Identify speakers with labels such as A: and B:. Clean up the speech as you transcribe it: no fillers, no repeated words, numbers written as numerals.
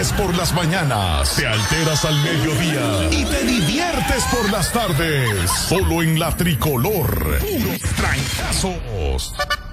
A: ríes por las mañanas, te alteras al mediodía y te diviertes por las tardes. Solo en la Tricolor. Puros trancazos.